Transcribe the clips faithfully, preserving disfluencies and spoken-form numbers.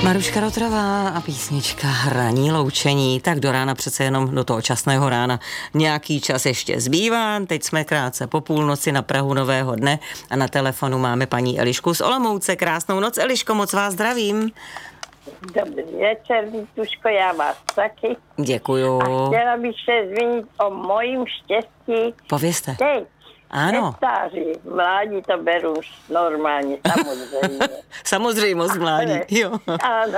Maruška Rotrová a písnička Ranní loučení. Tak do rána přece jenom do toho časného rána nějaký čas ještě zbývá. Teď jsme krátce po půlnoci na prahu nového dne a na telefonu máme paní Elišku z Olomouce. Krásnou noc, Eliško, moc vás zdravím. Dobrý večer, Vítuško, já vás taky. Děkuju. A chtěla bych se zmínit o mojím štěstí. Povězte. Teď. Ano. Nestáří, mládí to beru normálně, samozřejmě. Samozřejmost mládí, ale, jo. Ano.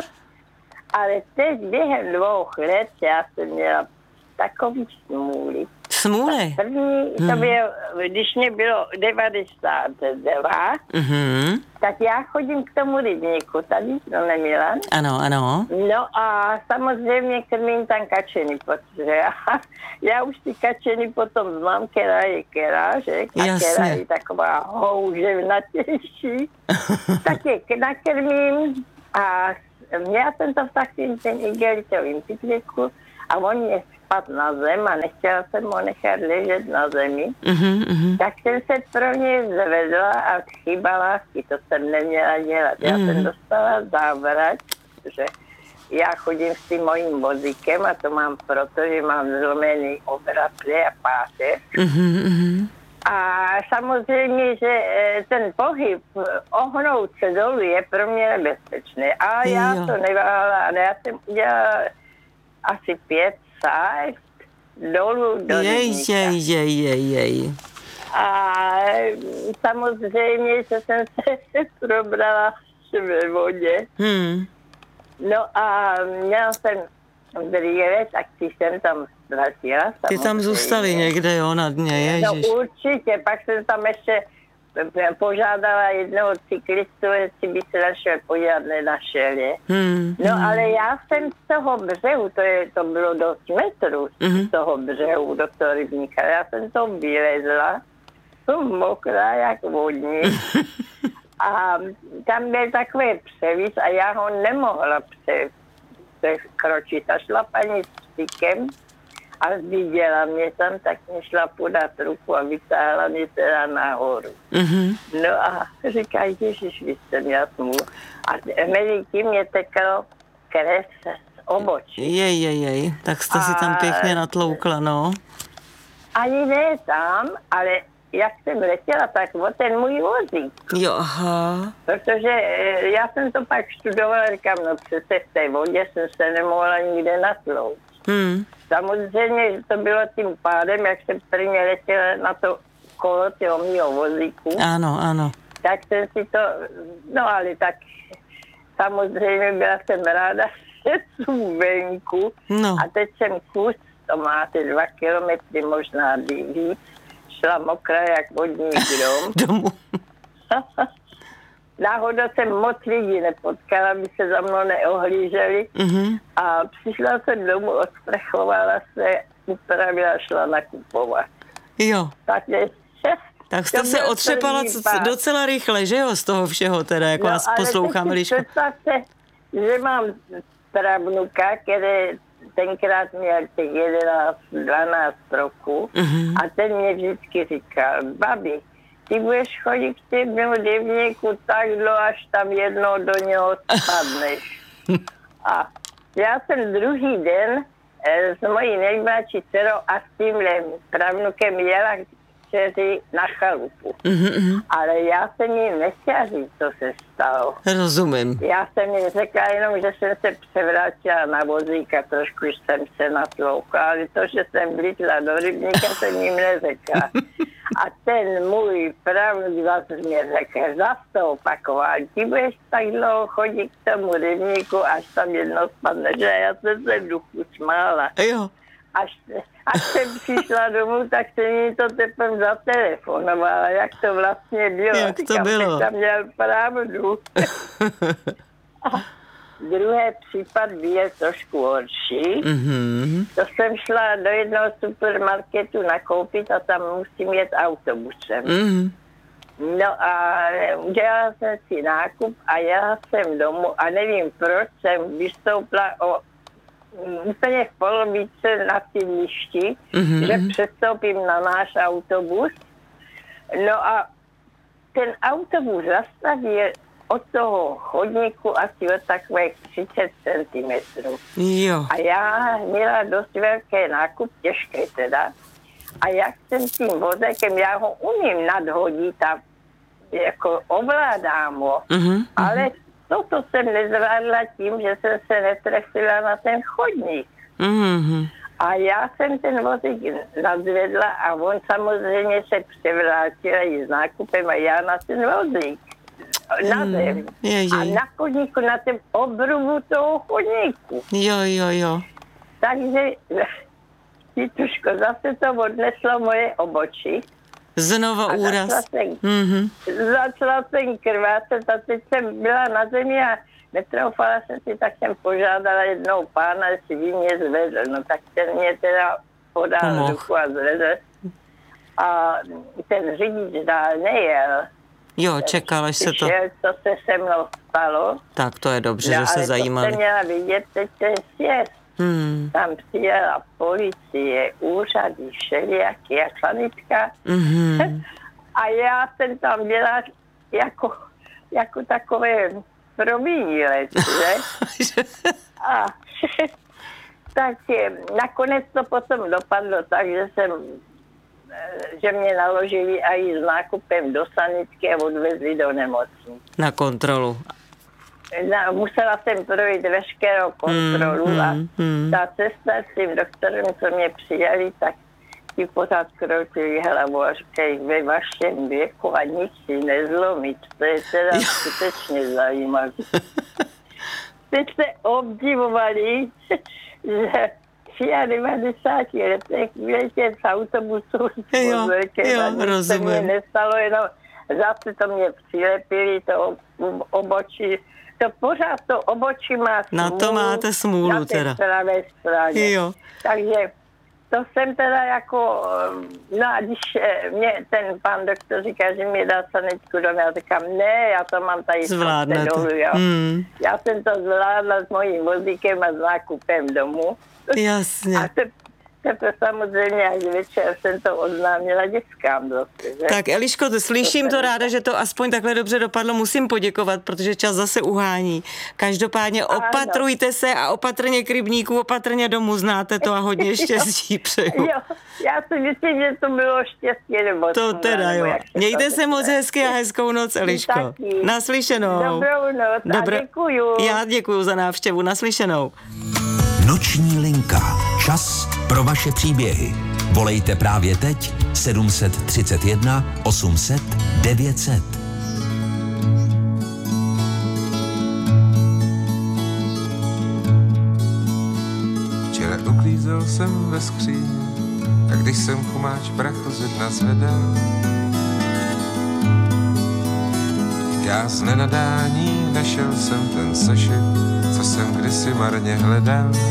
Ale teď během dvou let já jsem měla takový smůly. Smůly? První, hmm. to bylo, když mě bylo devadesát dva, mm-hmm. tak já chodím k tomu rybníku, tady to neměla. Ano, ano. No a samozřejmě krmím tam kačeny, protože já, já už ty kačeny potom znám, která je která, že? A jasně. která je taková houževnatější. Tak je nakrmím a měla jsem to v takovým ten igelitovým pytliku a on mě spadl na zem a nechtěla jsem ho nechat ležet na zemi. Mm-hmm, mm-hmm. Tak jsem se pro ně zvedla a chyba lásky, to jsem neměla dělat. Já mm. jsem dostala závrať, že já chodím s tím mojím vozíkem a to mám proto, že mám zlomený obratle a páteř. Mm-hmm. A samozřejmě, že ten pohyb ohnout se dolů je pro mě nebezpečný. A já jo. to neváhala, ale já jsem udělala asi pět sáht dolů do jej, rybníka. jej, jej, jej, jej. A samozřejmě, že jsem se probrala ve vodě. Hmm. No a měla jsem brýle, tak ty jsem tam vrátila. Ty tam zůstaly někde, jo, na dně, ježiš. No určitě, pak jsem tam ještě požádala jednoho cyklistu, jestli by se našel podívat, nenašel je. Hmm. No ale já jsem z toho břehu, to, je, to bylo dost metrů hmm. z toho břehu do toho rybníka, já jsem to vylezla, jsem mokrá jak vodní. A tam byl takový převis a já ho nemohla překročit. A šla paní s psíkem a viděla mě tam, tak mě šla podat ruku a vytáhla mě teda nahoru. Mm-hmm. No a říká, ježiš, vy jste měla smůlu. A mezi tím mě teklo krev z obočí. Jej, jej, jej, tak jste a... si tam pěkně natloukla, no. Ani ne tam, ale jak jsem letěla, tak o ten můj vozík. Jo, aha. Protože já jsem to pak študovala, říkám, no přece v té vodě jsem se nemohla nikde natlouct. Hmm. Samozřejmě, že to bylo tím pádem, jak jsem prvně letěla na to kolo toho mýho vozíku. Ano, ano. Tak jsem si to, no ale tak samozřejmě byla jsem ráda, že jsem venku. No. A teď jsem kus, to máte dva kilometry, možná víc, šla mokrá jak vodní grom. Domů. Náhodou jsem moc lidí nepotkala, aby se za mnou neohlíželi. Mm-hmm. A přišla jsem domů, osprchovala se, upravila, šla nakupovat. Jo. Tak, je, tak jste se otřepala c- docela rychle, že jo, z toho všeho teda, jako no, vás poslouchám, Eliško. Představte, že mám pravnuka, který tenkrát měl těch jedenáct dvanáct roku mm-hmm. a ten mě vždycky říkal, babi, ty budeš chodit k těm rybníku tak dlouho, až tam jednou do něho spadneš. A já jsem druhý den s mojí nejmladší dcerou a s tímhle pravnukem jela k dceři na chalupu. Mm-hmm. Ale já jsem jim nechtěla říct, co se stalo. Rozumím. Já jsem jim řekla jenom, že jsem se převrátila na vozík a trošku jsem se natloukla, ale to, že jsem vlítla do rybníka, jsem jim neřekla. A ten můj pravnuk zase mě řekl, zase to opakoval, ty budeš tak dlouho chodit k tomu rybníku, až tam jedno spadne, že já jsem se v duchu smála. Jo. Až, až jsem přišla domů, tak jsem mi to teprve zatelefonovala, jak to vlastně bylo. Jak to bylo? Tam měl pravdu. A druhý případ byl trošku horší. Mm-hmm. To jsem šla do jednoho supermarketu nakoupit a tam musím jet autobusem. Mm-hmm. No a udělala jsem si nákup a jela jsem domů a nevím, proč jsem vystoupila o úplně v polovice na sídlišti, mm-hmm. že přestoupím na náš autobus. No a ten autobus zastavil od toho chodníku asi o takových třicet centimetrů. Jo. A já měla dost velký nákup, těžký teda. A jak jsem tím vozekem, já ho umím nadhodit a jako ovládám ho. Mm-hmm. Ale toto jsem nezvládla tím, že jsem se netrefila na ten chodník. Mm-hmm. A já jsem ten vozík nadzvedla a on samozřejmě se převrátil i s nákupem a já na ten vozík. Na zem. Mm, je, je. A na chodníku, na tom obrubu toho chodníku. Jo, jo, jo. Takže, Tituško, zase to odneslo moje obočí. Znova úraz. Začala jsem, mm-hmm. začala jsem krvácet a teď jsem byla na zemi a netroufala jsem si, tak jsem požádala jednou pána, jestli by mě zvedl. No tak ten mě teda podal Pomoh. ruku a zvedl. A ten řidič dál nejel. Jo, čekal, až se to... co se se mnou stalo. Tak to je dobře, no, že se zajímali. Ale to měla vidět teď ten sjezd. Hmm. Tam přijela policie, úřady, všelijaký a sanitka. Mm-hmm. A já jsem tam byla jako, jako takové promínělec, že? A tak nakonec to potom dopadlo tak, že jsem že mě naložili a i s nákupem do sanitky a odvezli do nemocnice. Na kontrolu. Na, musela jsem projít veškerou kontrolu mm, a mm, ta cesta s tím doktorem, co mě přijali, tak ti pořád kroutili hlavu a říkají, ve vašem věku a nic si nezlomit. To je teda skutečně zajímavé. Teď se obdivovali, že v devadesáti letech vyletět z autobusu s vozíkem a nic se mě nestalo, jenom zase to mě přilepili, to obočí. To pořád to obočí má smůlu. Na to máte smůlu na teda. Na té pravé straně. Jo. Takže to jsem teda jako, no a když mě ten pan doktor říká, že mi dá sanitku domů, já říkám, ne, já to mám tady dolů, jo. Mm. Já jsem to zvládla s mojím vozíkem a s nákupem domů. Jasně. A to, to samozřejmě až večer jsem to oznámila dětskám zase, že? Tak Eliško, to slyším to ráda, že to aspoň takhle dobře dopadlo. Musím poděkovat, protože čas zase uhání. Každopádně ano. Opatrujte se a opatrně k rybníku, opatrně domů, znáte to a hodně štěstí přeju. Jo, já si myslím, že to bylo štěstí nebo to teda jo. Mějte se moc hezky a hezkou noc, Eliško. Naslyšenou. Dobrou noc Dobro... a děkuju. Já děkuju za návštěvu. Naslyšenou. Noční linka. Čas pro vaše příběhy. Volejte právě teď sedm set třicet jedna osm set devět set. Včera uklízel jsem ve skříni a když jsem chumáč prachu ze dna zvedal, já z nenadání našel jsem ten sešit, co jsem kdysi marně hledal.